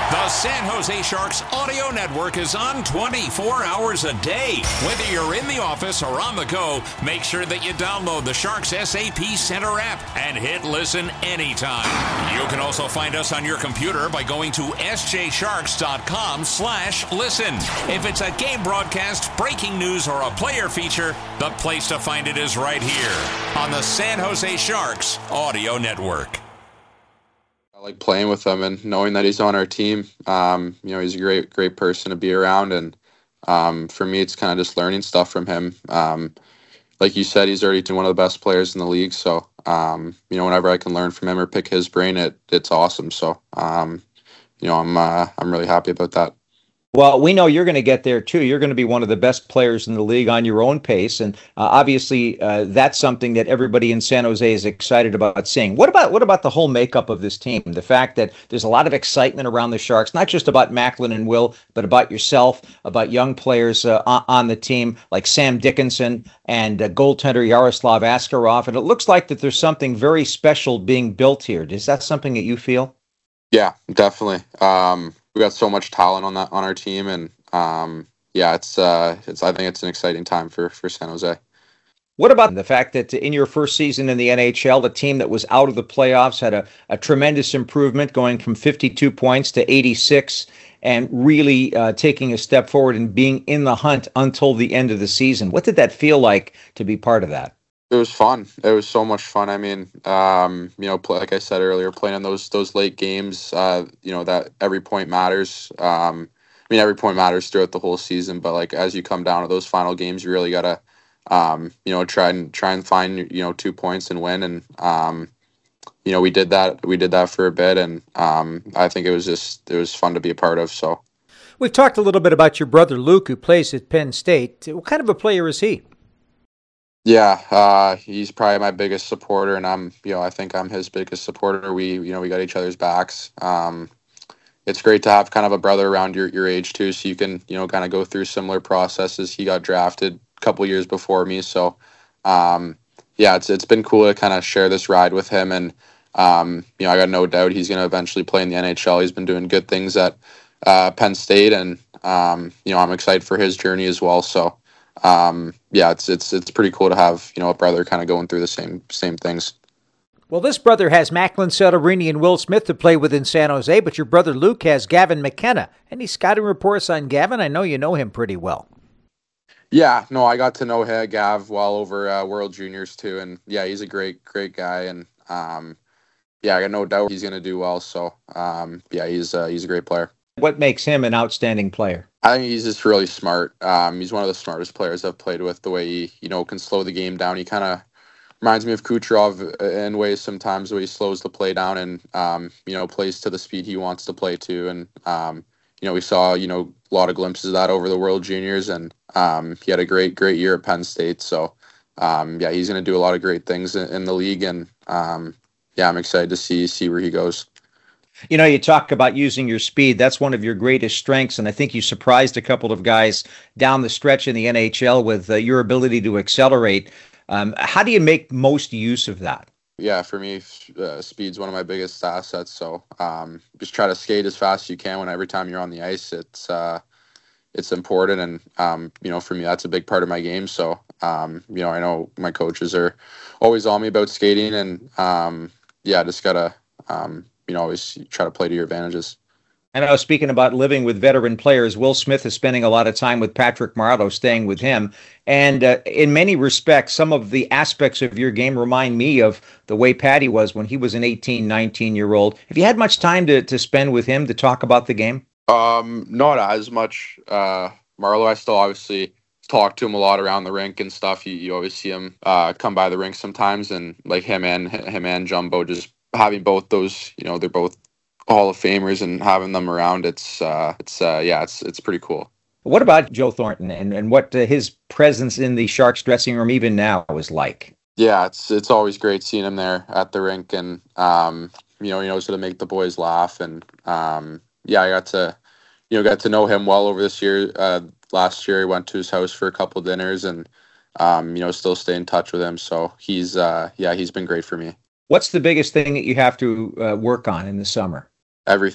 The San Jose Sharks audio network is on 24 hours a day. Whether you're in the office or on the go, make sure that you download the Sharks SAP Center app and hit listen anytime. You can also find us on your computer by going to sjsharks.com/listen. If it's a game broadcast, breaking news, or a player feature, the place to find it is right here on the San Jose Sharks audio network. I like playing with him and knowing that he's on our team. He's a great person to be around. And for me, it's kind of just learning stuff from him. Like you said, he's already one of the best players in the league. So, whenever I can learn from him or pick his brain, it's awesome. So, I'm really happy about that. Well, we know you're going to get there, too. You're going to be one of the best players in the league on your own pace. And obviously, that's something that everybody in San Jose is excited about seeing. What about the whole makeup of this team? The fact that there's a lot of excitement around the Sharks, not just about Macklin and Will, but about yourself, about young players on the team like Sam Dickinson and goaltender Yaroslav Askarov. And it looks like that there's something very special being built here. Is that something that you feel? Yeah, definitely. We got so much talent on our team, and I think it's an exciting time for San Jose. What about the fact that in your first season in the NHL, the team that was out of the playoffs had a tremendous improvement, going from 52 points to 86, and really taking a step forward and being in the hunt until the end of the season? What did that feel like to be part of that? It was fun. It was so much fun. I mean, like I said earlier, playing in those late games, that every point matters. Every point matters throughout the whole season, but like as you come down to those final games, you really gotta, try and find 2 points and win. And we did that. We did that for a bit, and I think it was fun to be a part of. So, we've talked a little bit about your brother Luke, who plays at Penn State. What kind of a player is he? Yeah, he's probably my biggest supporter, and I think I'm his biggest supporter. We got each other's backs. It's great to have kind of a brother around your age too, so you can, kind of go through similar processes. He got drafted a couple years before me, so it's been cool to kind of share this ride with him, and I got no doubt he's going to eventually play in the NHL. He's been doing good things at Penn State, and I'm excited for his journey as well. So. It's pretty cool to have, a brother kind of going through the same things. Well, this brother has Macklin Celebrini and Will Smith to play with in San Jose, but your brother Luke has Gavin McKenna. Any scouting reports on Gavin? I know you know him pretty well. Yeah, no, I got to know Gav well over World Juniors too, and yeah, he's a great guy, and I got no doubt he's going to do well. So he's a great player. What makes him an outstanding player? I think he's just really smart. He's one of the smartest players I've played with. The way he, can slow the game down. He kind of reminds me of Kucherov in ways sometimes, the way he slows the play down and, plays to the speed he wants to play to. And, we saw, a lot of glimpses of that over the World Juniors, and he had a great year at Penn State. So, he's going to do a lot of great things in the league. And, I'm excited to see where he goes. You talk about using your speed. That's one of your greatest strengths, and I think you surprised a couple of guys down the stretch in the NHL with your ability to accelerate. How do you make most use of that? Yeah, for me, speed's one of my biggest assets. So just try to skate as fast as you can every time you're on the ice. It's important, and for me, that's a big part of my game. So I know my coaches are always on me about skating, and just gotta always try to play to your advantages. And I was speaking about living with veteran players. Will Smith is spending a lot of time with Patrick Marleau, staying with him. And in many respects, some of the aspects of your game remind me of the way Patty was when he was an 18, 19-year-old. Have you had much time to spend with him to talk about the game? Not as much. Marleau, I still obviously talk to him a lot around the rink and stuff. You always see him come by the rink sometimes, and like him and Jumbo, just having both those, they're both Hall of Famers, and having them around, it's pretty cool. What about Joe Thornton and what his presence in the Sharks dressing room even now is like? Yeah, it's always great seeing him there at the rink, and he knows how to make the boys laugh, and I got to know him well over this year. Last year, I went to his house for a couple dinners, and still stay in touch with him. So he's been great for me. What's the biggest thing that you have to work on in the summer? Everything.